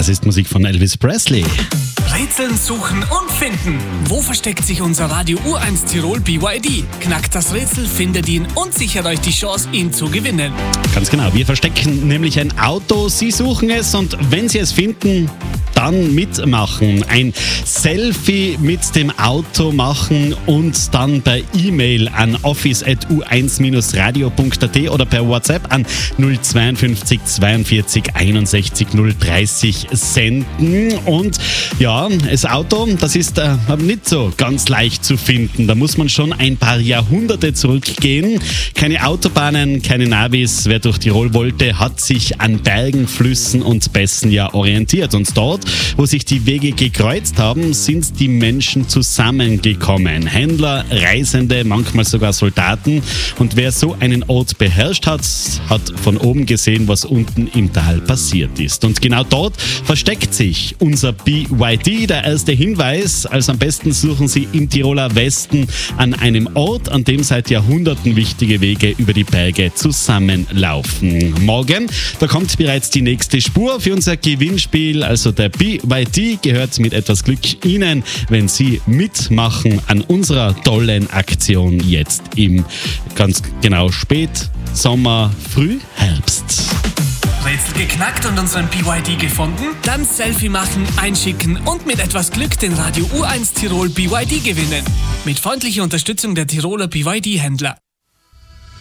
Das ist Musik von Elvis Presley. Rätseln, suchen und finden. Wo versteckt sich unser Radio U1 Tirol BYD? Knackt das Rätsel, findet ihn und sichert euch die Chance, ihn zu gewinnen. Ganz genau, wir verstecken nämlich ein Auto, Sie suchen es und wenn Sie es finden, dann mitmachen. Ein Selfie mit dem Auto machen und dann per E-Mail an office@u1-radio.at oder per WhatsApp an 052 42 61 030 senden. Und ja, das Auto, das ist nicht so ganz leicht zu finden. Da muss man schon ein paar Jahrhunderte zurückgehen. Keine Autobahnen, keine Navis. Wer durch Tirol wollte, hat sich an Bergen, Flüssen und Pässen ja orientiert. Und dort, wo sich die Wege gekreuzt haben, sind die Menschen zusammengekommen. Händler, Reisende, manchmal sogar Soldaten. Und wer so einen Ort beherrscht hat, hat von oben gesehen, was unten im Tal passiert ist. Und genau dort versteckt sich unser BYD. Der erste Hinweis, also am besten suchen Sie im Tiroler Westen an einem Ort, an dem seit Jahrhunderten wichtige Wege über die Berge zusammenlaufen. Morgen, da kommt bereits die nächste Spur für unser Gewinnspiel, also der BYD gehört mit etwas Glück Ihnen, wenn Sie mitmachen an unserer tollen Aktion jetzt im ganz genau Spät, Sommer, Früh, Herbst. Rätsel geknackt und unseren BYD gefunden? Dann Selfie machen, einschicken und mit etwas Glück den Radio U1 Tirol BYD gewinnen. Mit freundlicher Unterstützung der Tiroler BYD-Händler.